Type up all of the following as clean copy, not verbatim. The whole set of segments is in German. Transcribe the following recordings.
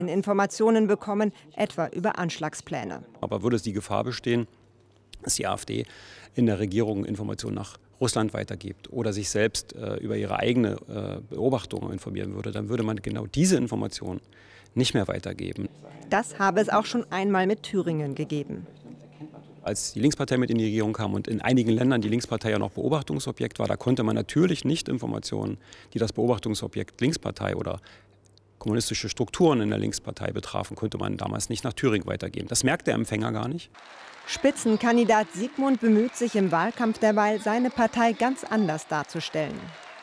Informationen bekommen, etwa über Anschlagspläne. Aber würde es die Gefahr bestehen, dass die AfD in der Regierung Informationen nach Russland weitergibt oder sich selbst über ihre eigene Beobachtungen informieren würde, dann würde man genau diese Informationen nicht mehr weitergeben. Das habe es auch schon einmal mit Thüringen gegeben. Als die Linkspartei mit in die Regierung kam und in einigen Ländern die Linkspartei ja noch Beobachtungsobjekt war, da konnte man natürlich nicht Informationen, die das Beobachtungsobjekt Linkspartei oder kommunistische Strukturen in der Linkspartei betrafen, konnte man damals nicht nach Thüringen weitergeben. Das merkt der Empfänger gar nicht. Spitzenkandidat Sigmund bemüht sich im Wahlkampf derweil, seine Partei ganz anders darzustellen.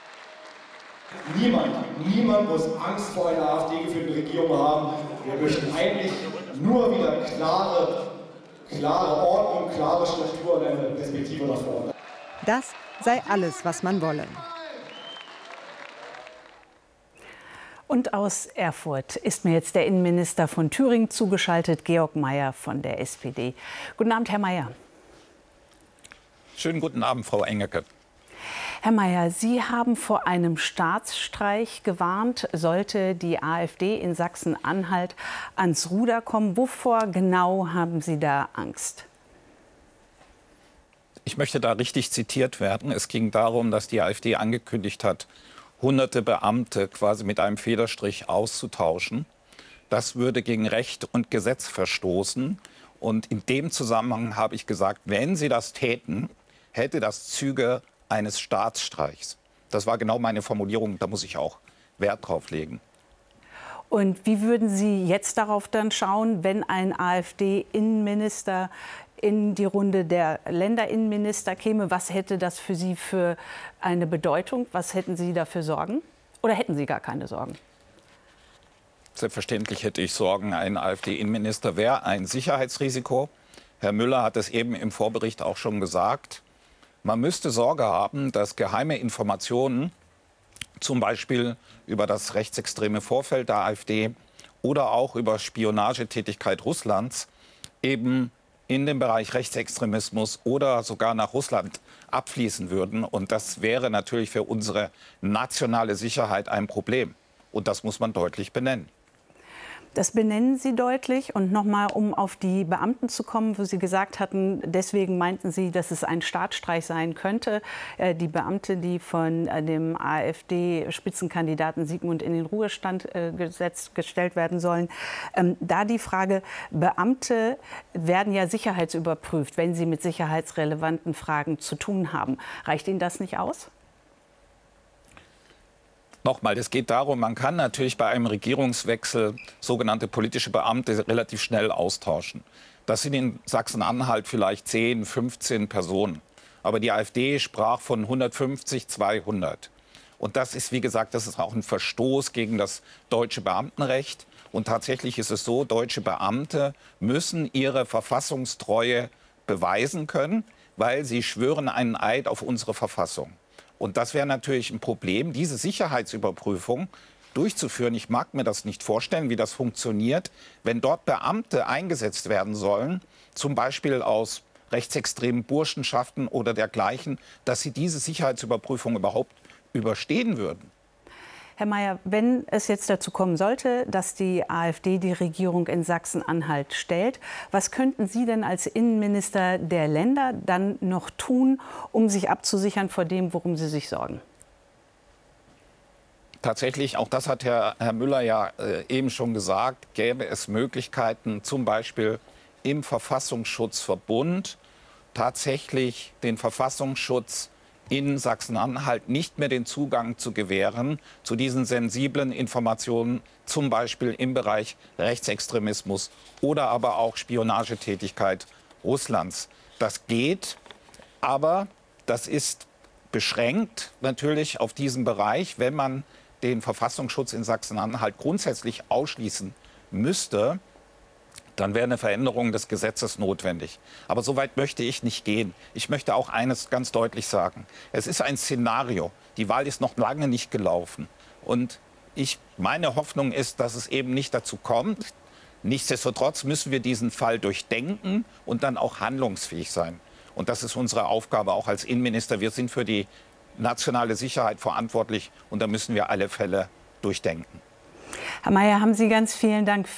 Niemand muss Angst vor einer AfD-geführten Regierung haben. Wir möchten eigentlich nur wieder klare Ordnung, klare Struktur und eine Perspektive nach vorne. Das sei alles, was man wolle. Und aus Erfurt ist mir jetzt der Innenminister von Thüringen zugeschaltet, Georg Mayer von der SPD. Guten Abend, Herr Mayer. Schönen guten Abend, Frau Engelke. Herr Mayer, Sie haben vor einem Staatsstreich gewarnt, sollte die AfD in Sachsen-Anhalt ans Ruder kommen. Wovor genau haben Sie da Angst? Ich möchte da richtig zitiert werden. Es ging darum, dass die AfD angekündigt hat, hunderte Beamte quasi mit einem Federstrich auszutauschen. Das würde gegen Recht und Gesetz verstoßen. Und in dem Zusammenhang habe ich gesagt, wenn Sie das täten, hätte das Züge eines Staatsstreichs. Das war genau meine Formulierung, da muss ich auch Wert drauf legen. Und wie würden Sie jetzt darauf dann schauen, wenn ein AfD-Innenminister in die Runde der Länderinnenminister käme? Was hätte das für Sie für eine Bedeutung? Was hätten Sie dafür Sorgen? Oder hätten Sie gar keine Sorgen? Selbstverständlich hätte ich Sorgen. Ein AfD-Innenminister wäre ein Sicherheitsrisiko. Herr Müller hat es eben im Vorbericht auch schon gesagt. Man müsste Sorge haben, dass geheime Informationen, zum Beispiel über das rechtsextreme Vorfeld der AfD oder auch über Spionagetätigkeit Russlands, eben in den Bereich Rechtsextremismus oder sogar nach Russland abfließen würden. Und das wäre natürlich für unsere nationale Sicherheit ein Problem. Und das muss man deutlich benennen. Das benennen Sie deutlich. Und nochmal, um auf die Beamten zu kommen, wo Sie gesagt hatten, deswegen meinten Sie, dass es ein Staatsstreich sein könnte. Die Beamte, die von dem AfD-Spitzenkandidaten Sigmund in den Ruhestand gestellt werden sollen. Da die Frage, Beamte werden ja sicherheitsüberprüft, wenn sie mit sicherheitsrelevanten Fragen zu tun haben. Reicht Ihnen das nicht aus? Nochmal, es geht darum, man kann natürlich bei einem Regierungswechsel sogenannte politische Beamte relativ schnell austauschen. Das sind in Sachsen-Anhalt vielleicht 10, 15 Personen. Aber die AfD sprach von 150, 200. Und das ist, wie gesagt, das ist auch ein Verstoß gegen das deutsche Beamtenrecht. Und tatsächlich ist es so, deutsche Beamte müssen ihre Verfassungstreue beweisen können, weil sie schwören einen Eid auf unsere Verfassung. Und das wäre natürlich ein Problem, diese Sicherheitsüberprüfung durchzuführen. Ich mag mir das nicht vorstellen, wie das funktioniert, wenn dort Beamte eingesetzt werden sollen, zum Beispiel aus rechtsextremen Burschenschaften oder dergleichen, dass sie diese Sicherheitsüberprüfung überhaupt überstehen würden. Herr Mayer, wenn es jetzt dazu kommen sollte, dass die AfD die Regierung in Sachsen-Anhalt stellt, was könnten Sie denn als Innenminister der Länder dann noch tun, um sich abzusichern vor dem, worum Sie sich sorgen? Tatsächlich, auch das hat Herr Müller ja eben schon gesagt, gäbe es Möglichkeiten, zum Beispiel im Verfassungsschutzverbund tatsächlich den Verfassungsschutz in Sachsen-Anhalt nicht mehr den Zugang zu gewähren zu diesen sensiblen Informationen, zum Beispiel im Bereich Rechtsextremismus oder aber auch Spionagetätigkeit Russlands. Das geht, aber das ist beschränkt natürlich auf diesen Bereich. Wenn man den Verfassungsschutz in Sachsen-Anhalt grundsätzlich ausschließen müsste, dann wäre eine Veränderung des Gesetzes notwendig. Aber so weit möchte ich nicht gehen. Ich möchte auch eines ganz deutlich sagen. Es ist ein Szenario. Die Wahl ist noch lange nicht gelaufen. Und meine Hoffnung ist, dass es eben nicht dazu kommt. Nichtsdestotrotz müssen wir diesen Fall durchdenken und dann auch handlungsfähig sein. Und das ist unsere Aufgabe auch als Innenminister. Wir sind für die nationale Sicherheit verantwortlich und da müssen wir alle Fälle durchdenken. Herr Mayer, haben Sie ganz vielen Dank